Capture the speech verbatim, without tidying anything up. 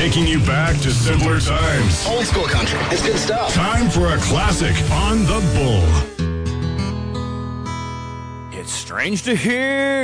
taking you back to simpler times. Old school country. It's good stuff. Time for a classic on the Bull. It's strange to hear